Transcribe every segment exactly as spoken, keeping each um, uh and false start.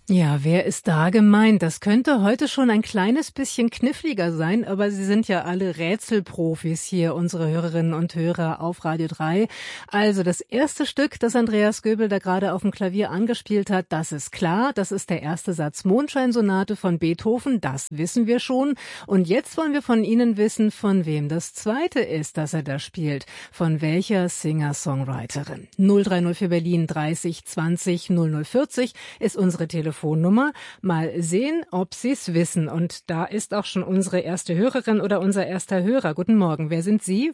Ja, wer ist da gemeint? Das könnte heute schon ein kleines bisschen kniffliger sein, aber Sie sind ja alle Rätselprofis hier, unsere Hörerinnen und Hörer auf Radio drei. Also das erste Stück, das Andreas Göbel da gerade auf dem Klavier angespielt hat, das ist klar. Das ist der erste Satz Mondscheinsonate von Beethoven, das wissen wir schon. Und jetzt wollen wir von Ihnen wissen, von wem das zweite ist, das er da spielt. Von welcher Singer-Songwriterin? null drei null für Berlin dreißig zwanzig null null vierzig ist unsere Telefonnummer. Telefonnummer. Mal sehen, ob Sie es wissen. Und da ist auch schon unsere erste Hörerin oder unser erster Hörer. Guten Morgen. Wer sind Sie?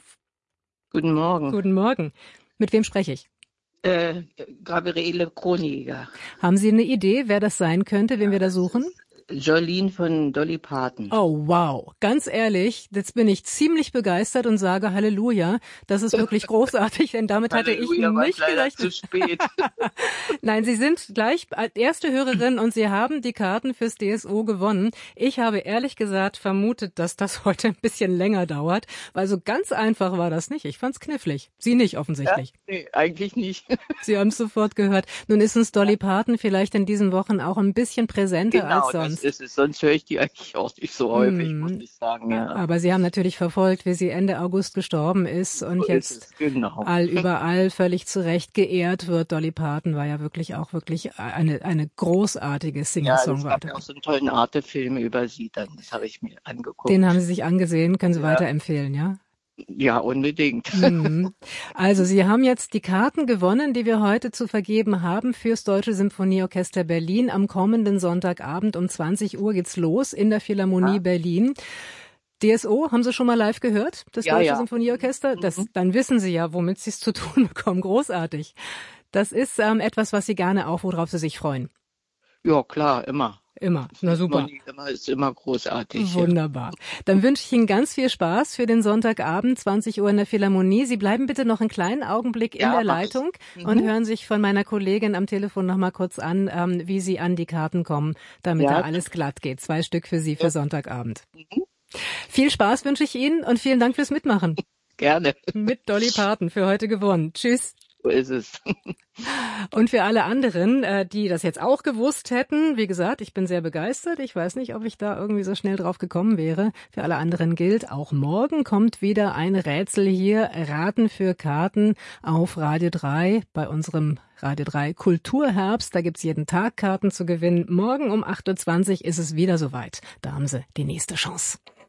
Guten Morgen. Guten Morgen. Mit wem spreche ich? Äh, Gabriele Kronjäger. Haben Sie eine Idee, wer das sein könnte, wen ja, wir da suchen? Jolene von Dolly Parton. Oh, wow. Ganz ehrlich, jetzt bin ich ziemlich begeistert und sage Halleluja. Das ist wirklich großartig, denn damit hatte ich nicht gerechnet. Zu spät. Nein, Sie sind gleich erste Hörerin und Sie haben die Karten fürs D S O gewonnen. Ich habe ehrlich gesagt vermutet, dass das heute ein bisschen länger dauert, weil so ganz einfach war das nicht. Ich fand's knifflig. Sie nicht offensichtlich. Ja, nee, eigentlich nicht. Sie haben es sofort gehört. Nun ist uns Dolly Parton vielleicht in diesen Wochen auch ein bisschen präsenter genau, als sonst. Das ist es. Sonst höre ich die eigentlich auch nicht so häufig, hm. muss ich sagen. Ja. Aber Sie haben natürlich verfolgt, wie sie Ende August gestorben ist und so jetzt ist genau. all überall völlig zu Recht geehrt wird. Dolly Parton war ja wirklich auch wirklich eine eine großartige Singer-Songwriterin. Ja, es gab ja auch so einen tollen Arte-Film über sie, dann das habe ich mir angeguckt. Den haben Sie sich angesehen, können Sie ja. weiterempfehlen, ja? Ja, unbedingt. Also Sie haben jetzt die Karten gewonnen, die wir heute zu vergeben haben fürs Deutsche Symphonieorchester Berlin. Am kommenden Sonntagabend um zwanzig Uhr geht's los in der Philharmonie ja. Berlin. D S O, haben Sie schon mal live gehört, das ja, Deutsche ja. Symphonieorchester? Das, mhm. Dann wissen Sie ja, womit Sie es zu tun bekommen. Großartig. Das ist ähm, etwas, was Sie gerne auch, worauf Sie sich freuen. Ja, klar, immer. Immer, na super. Immer ist immer großartig. Wunderbar. Dann wünsche ich Ihnen ganz viel Spaß für den Sonntagabend, zwanzig Uhr in der Philharmonie. Sie bleiben bitte noch einen kleinen Augenblick in ja, der Leitung mhm. und hören sich von meiner Kollegin am Telefon noch mal kurz an, ähm, wie Sie an die Karten kommen, damit ja. da alles glatt geht. Zwei Stück für Sie für ja. Sonntagabend. Mhm. Viel Spaß wünsche ich Ihnen und vielen Dank fürs Mitmachen. Gerne. Mit Dolly Parton für heute gewonnen. Tschüss. So ist es. Und für alle anderen, die das jetzt auch gewusst hätten, wie gesagt, ich bin sehr begeistert. Ich weiß nicht, ob ich da irgendwie so schnell drauf gekommen wäre. Für alle anderen gilt, auch morgen kommt wieder ein Rätsel hier. Raten für Karten auf Radio drei bei unserem Radio drei Kulturherbst. Da gibt's jeden Tag Karten zu gewinnen. Morgen um acht Uhr zwanzig ist es wieder soweit. Da haben Sie die nächste Chance.